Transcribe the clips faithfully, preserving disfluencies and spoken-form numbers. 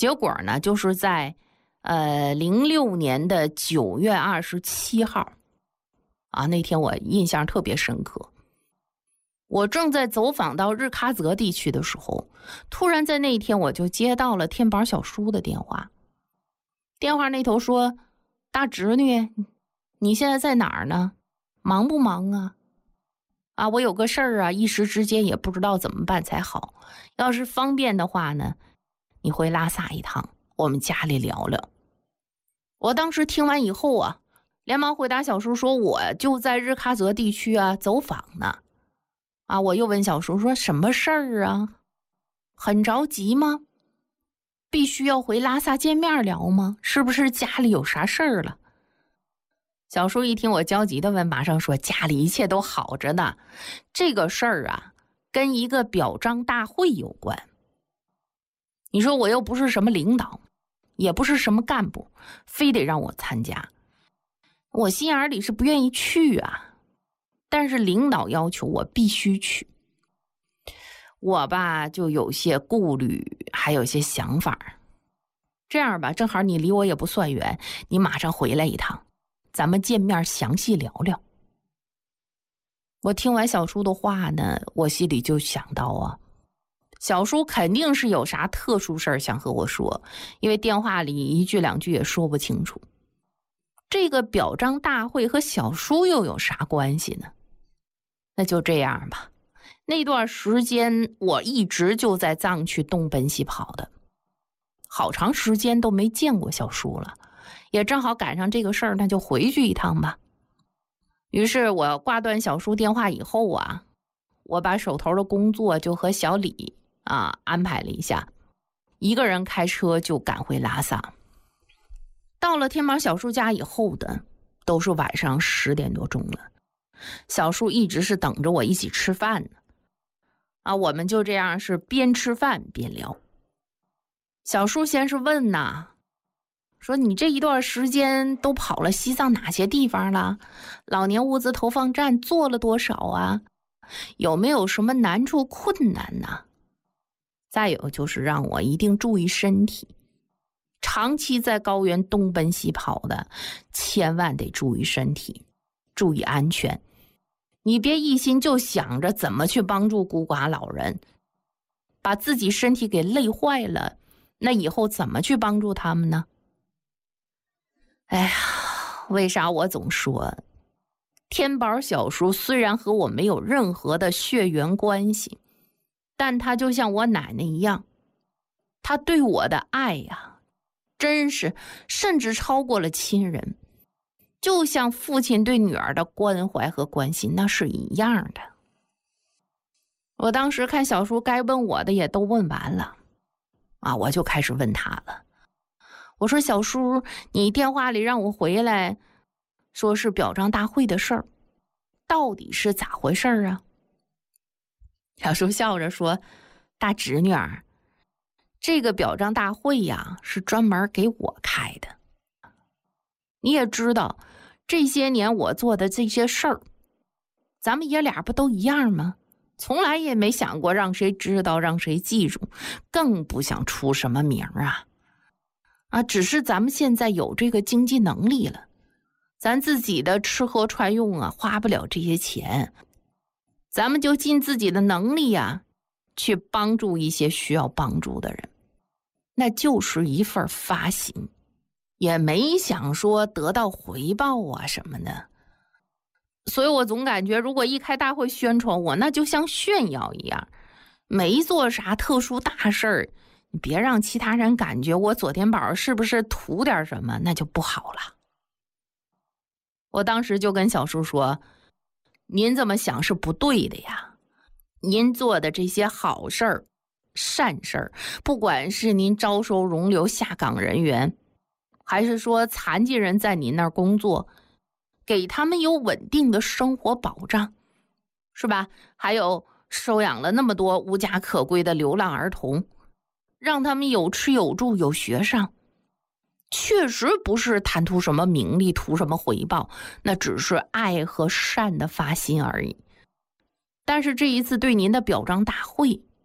结果呢，就是在呃零六年的九月二十七号啊，那天我印象特别深刻。我正在走访到日喀则地区的时候，突然在那一天我就接到了天宝小叔的电话。电话那头说：“大侄女，你现在在哪儿呢？忙不忙啊？啊，我有个事儿啊，一时之间也不知道怎么办才好。要是方便的话呢，你回拉萨一趟，我们家里聊聊。”我当时听完以后啊，连忙回答小叔说：“我就在日喀则地区啊走访呢。”啊，我又问小叔说：“什么事儿啊？很着急吗？必须要回拉萨见面聊吗？是不是家里有啥事儿了？”小叔一听我焦急的问，马上说：“家里一切都好着呢，这个事儿啊，跟一个表彰大会有关。你说我又不是什么领导，也不是什么干部，非得让我参加，我心眼里是不愿意去啊。但是领导要求我必须去，我吧就有些顾虑，还有些想法。这样吧，正好你离我也不算远，你马上回来一趟，咱们见面详细聊聊。”我听完小叔的话呢，我心里就想到啊，小叔肯定是有啥特殊事儿想和我说，因为电话里一句两句也说不清楚。这个表彰大会和小叔又有啥关系呢？那就这样吧。那段时间我一直就在藏区东奔西跑的，好长时间都没见过小叔了，也正好赶上这个事儿，那就回去一趟吧。于是我挂断小叔电话以后啊，我把手头的工作就和小李啊安排了一下，一个人开车就赶回拉萨。到了天宝小叔家以后的都是晚上十点多钟了，小叔一直是等着我一起吃饭呢。啊，我们就这样是边吃饭边聊。小叔先是问呐，说你这一段时间都跑了西藏哪些地方了？老年物资投放站做了多少啊？有没有什么难处困难呢？再有就是让我一定注意身体，长期在高原东奔西跑的，千万得注意身体，注意安全。你别一心就想着怎么去帮助孤寡老人，把自己身体给累坏了，那以后怎么去帮助他们呢？哎呀，为啥我总说天宝小叔虽然和我没有任何的血缘关系，但他就像我奶奶一样，他对我的爱呀，真是甚至超过了亲人，就像父亲对女儿的关怀和关心，那是一样的。我当时看小叔该问我的也都问完了啊，我就开始问他了。我说：“小叔，你电话里让我回来，说是表彰大会的事儿，到底是咋回事啊？”小叔笑着说：“大侄女儿，这个表彰大会呀，是专门给我开的。你也知道，这些年我做的这些事儿，咱们爷俩不都一样吗？从来也没想过让谁知道，让谁记住，更不想出什么名啊。啊，只是咱们现在有这个经济能力了，咱自己的吃喝穿用啊，花不了这些钱，咱们就尽自己的能力啊，去帮助一些需要帮助的人，那就是一份发心，也没想说得到回报啊什么的。所以我总感觉，如果一开大会宣传我，那就像炫耀一样，没做啥特殊大事儿，你别让其他人感觉我左天宝是不是图点什么，那就不好了。我当时就跟小叔说，您这么想是不对的呀，您做的这些好事儿、善事儿，不管是您招收容留下岗人员，还是说残疾人在您那儿工作，给他们有稳定的生活保障，是吧？还有收养了那么多无家可归的流浪儿童，让他们有吃有住有学上，确实不是贪图什么名利，图什么回报，那只是爱和善的发心而已。但是这一次对您的表彰大会，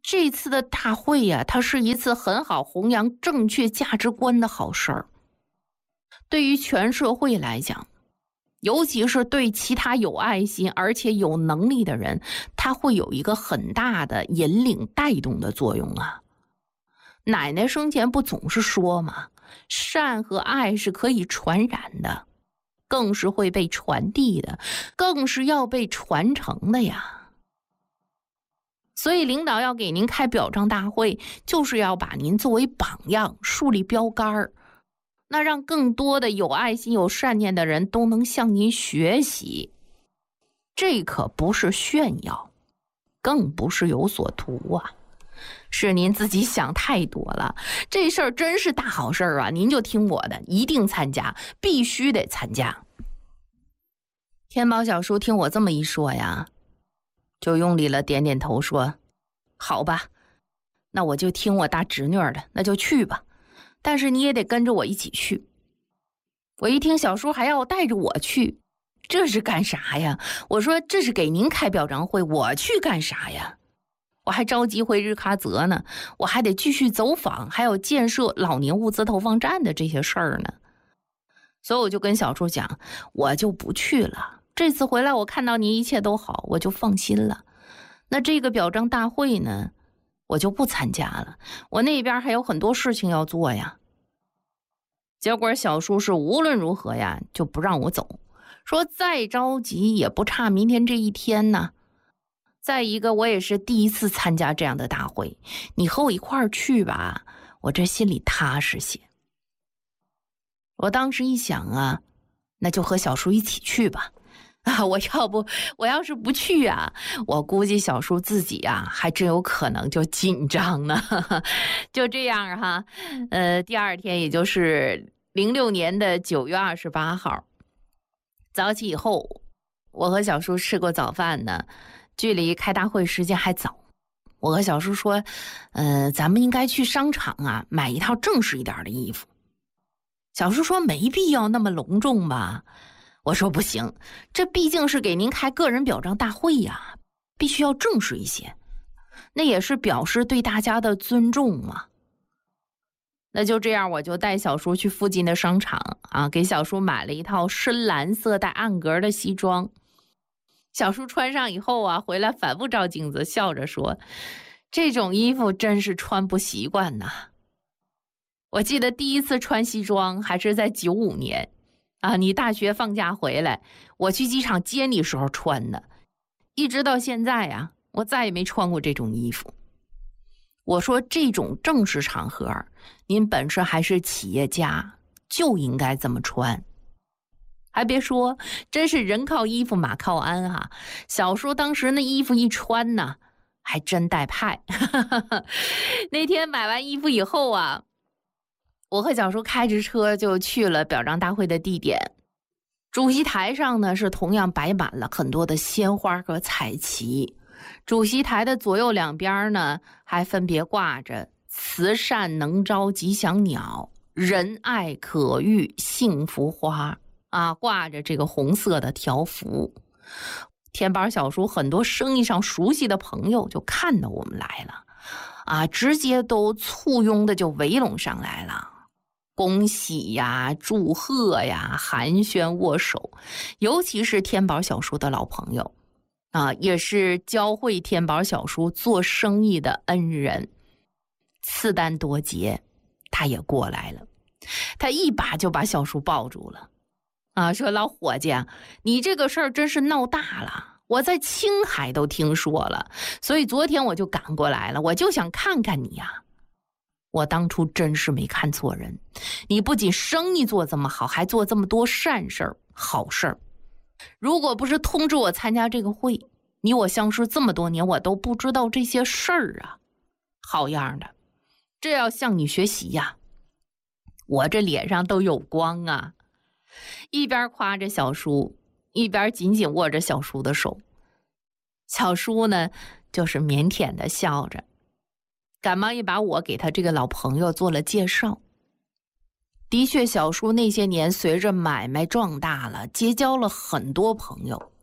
这次的大会呀、啊，它是一次很好弘扬正确价值观的好事儿。对于全社会来讲，尤其是对其他有爱心而且有能力的人，它会有一个很大的引领带动的作用啊。奶奶生前不总是说吗？善和爱是可以传染的，更是会被传递的，更是要被传承的呀。所以领导要给您开表彰大会，就是要把您作为榜样，树立标杆儿，那让更多的有爱心有善念的人都能向您学习。这可不是炫耀，更不是有所图啊，是您自己想太多了。这事儿真是大好事儿啊，您就听我的，一定参加，必须得参加。天宝小叔听我这么一说呀，就用力了点点头说，好吧，那我就听我大侄女的，那就去吧，但是你也得跟着我一起去。我一听小叔还要带着我去，这是干啥呀？我说这是给您开表彰会，我去干啥呀？我还着急回日喀则呢，我还得继续走访，还有建设老年物资投放站的这些事儿呢。所以我就跟小叔讲，我就不去了。这次回来我看到您一切都好，我就放心了。那这个表彰大会呢，我就不参加了，我那边还有很多事情要做呀。结果小叔是无论如何呀就不让我走，说再着急也不差明天这一天呢。再一个，我也是第一次参加这样的大会，你和我一块儿去吧，我这心里踏实些。我当时一想啊，那就和小叔一起去吧。啊，我要不我要是不去啊，我估计小叔自己啊还真有可能就紧张呢。就这样哈，呃，第二天也就是零六年的九月二十八号早起以后，我和小叔吃过早饭呢，距离开大会时间还早。我和小叔说，呃，咱们应该去商场啊买一套正式一点的衣服。小叔说没必要那么隆重吧。我说不行，这毕竟是给您开个人表彰大会呀，必须要正式一些，那也是表示对大家的尊重嘛。那就这样，我就带小叔去附近的商场啊，给小叔买了一套深蓝色带暗格的西装。小叔穿上以后啊，回来反复照镜子，笑着说，这种衣服真是穿不习惯呐。我记得第一次穿西装还是在九五年啊，你大学放假回来，我去机场接你时候穿的，一直到现在啊，我再也没穿过这种衣服。我说这种正式场合，您本身还是企业家，就应该这么穿。还别说，真是人靠衣服马靠鞍啊。小叔当时那衣服一穿呢，还真带派。那天买完衣服以后啊，我和小叔开着车就去了表彰大会的地点。主席台上呢是同样摆满了很多的鲜花和彩旗，主席台的左右两边呢还分别挂着慈善能招吉祥鸟、仁爱可遇幸福花啊，挂着这个红色的条幅。天宝小叔很多生意上熟悉的朋友就看到我们来了啊，直接都簇拥的就围拢上来了，恭喜呀，祝贺呀，寒暄握手。尤其是天宝小叔的老朋友啊，也是教会天宝小叔做生意的恩人次丹多杰，他也过来了。他一把就把小叔抱住了啊，说老伙计啊，你这个事儿真是闹大了，我在青海都听说了，所以昨天我就赶过来了，我就想看看你呀。我当初真是没看错人，你不仅生意做这么好，还做这么多善事儿、好事儿。如果不是通知我参加这个会，你我相识这么多年，我都不知道这些事儿啊。好样的，这要向你学习呀！我这脸上都有光啊！一边夸着小叔，一边紧紧握着小叔的手。小叔呢，就是腼腆的笑着，赶忙也把我给他这个老朋友做了介绍。的确，小叔那些年随着买卖壮大了，结交了很多朋友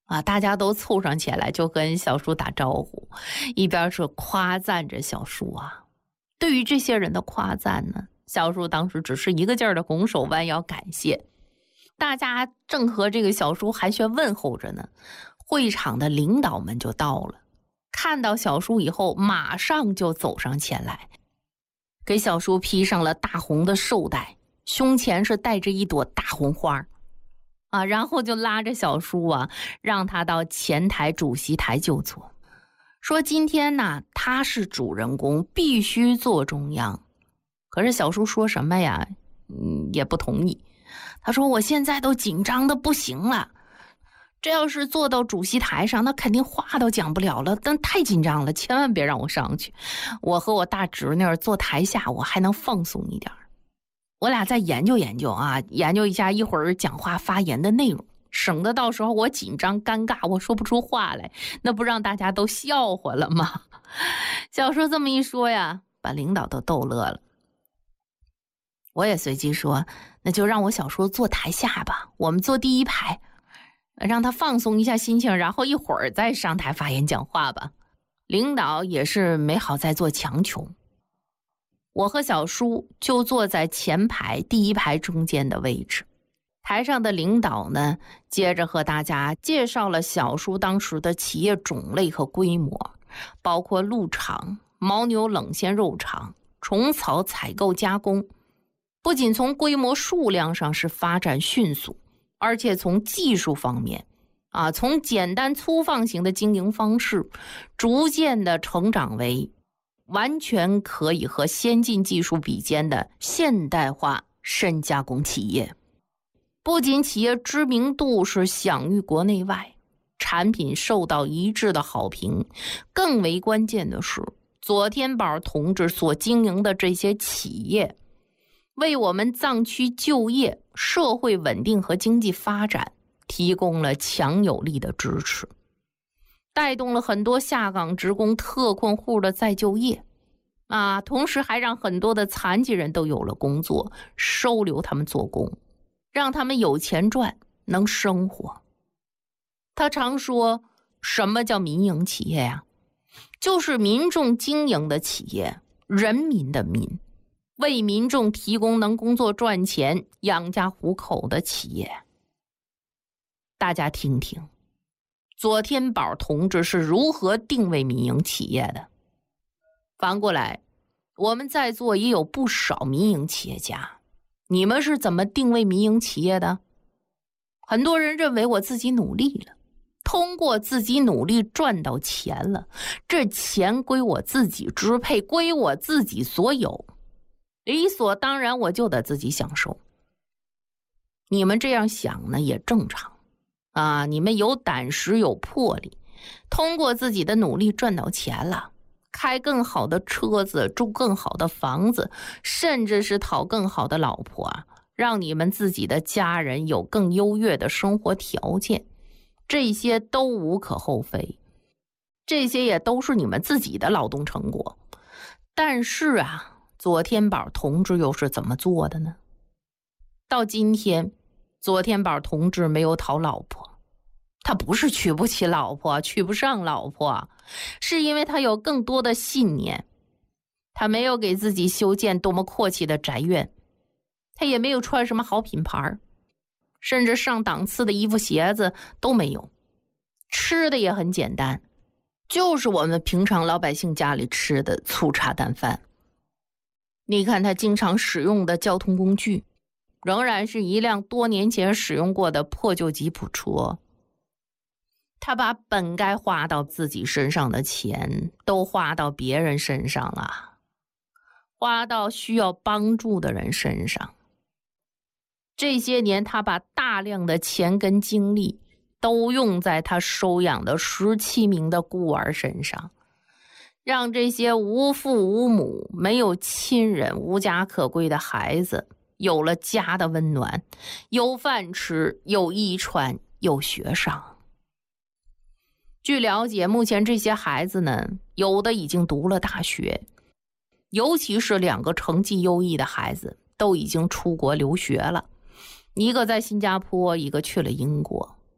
啊，大家都凑上前来就跟小叔打招呼，一边是夸赞着小叔啊。对于这些人的夸赞呢，小叔当时只是一个劲儿的拱手弯腰感谢。大家正和这个小叔寒暄问候着呢，会场的领导们就到了，看到小叔以后马上就走上前来，给小叔披上了大红的绶带，胸前是戴着一朵大红花啊，然后就拉着小叔啊，让他到前台主席台就坐，说今天呢他是主人公，必须坐中央。可是小叔说什么呀，嗯，也不同意。他说我现在都紧张的不行了，这要是坐到主席台上，那肯定话都讲不了了，但太紧张了，千万别让我上去。我和我大侄女坐台下，我还能放松一点。我俩再研究研究啊，研究一下一会儿讲话发言的内容，省得到时候我紧张尴尬，我说不出话来，那不让大家都笑话了吗？小叔这么一说呀，把领导都逗乐了。我也随即说，那就让我小叔坐台下吧，我们坐第一排，让他放松一下心情，然后一会儿再上台发言讲话吧。领导也是没好再做强求，我和小叔就坐在前排第一排中间的位置。台上的领导呢，接着和大家介绍了小叔当时的企业种类和规模，包括鹿场、牦牛冷鲜肉场、虫草采购加工。不仅从规模数量上是发展迅速，而且从技术方面啊，从简单粗放型的经营方式，逐渐的成长为完全可以和先进技术比肩的现代化深加工企业。不仅企业知名度是享誉国内外，产品受到一致的好评，更为关键的是，左天宝同志所经营的这些企业，为我们藏区就业、社会稳定和经济发展提供了强有力的支持，带动了很多下岗职工、特困户的再就业啊，同时还让很多的残疾人都有了工作，收留他们做工，让他们有钱赚，能生活。他常说，什么叫民营企业呀？就是民众经营的企业，人民的民，为民众提供能工作赚钱、养家糊口的企业。大家听听，左天宝同志是如何定位民营企业的。反过来，我们在座也有不少民营企业家，你们是怎么定位民营企业的？很多人认为我自己努力了，通过自己努力赚到钱了，这钱归我自己支配，归我自己所有，理所当然我就得自己享受。你们这样想呢也正常啊，你们有胆识有魄力，通过自己的努力赚到钱了，开更好的车子，住更好的房子，甚至是讨更好的老婆啊，让你们自己的家人有更优越的生活条件，这些都无可厚非，这些也都是你们自己的劳动成果。但是啊，左天宝同志又是怎么做的呢？到今天，左天宝同志没有讨老婆，他不是娶不起老婆，娶不上老婆，是因为他有更多的信念。他没有给自己修建多么阔气的宅院，他也没有穿什么好品牌，甚至上档次的衣服鞋子都没有，吃的也很简单，就是我们平常老百姓家里吃的粗茶淡饭。你看他经常使用的交通工具，仍然是一辆多年前使用过的破旧吉普车。他把本该花到自己身上的钱都花到别人身上了，花到需要帮助的人身上。这些年他把大量的钱跟精力都用在他收养的十七名的孤儿身上，让这些无父无母、没有亲人、无家可归的孩子有了家的温暖，有饭吃，有衣穿，有学上。据了解，目前这些孩子呢，有的已经读了大学，尤其是两个成绩优异的孩子都已经出国留学了，一个在新加坡，一个去了英国。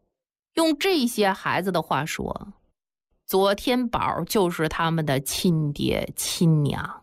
用这些孩子的话说，左天宝就是他们的亲爹亲娘。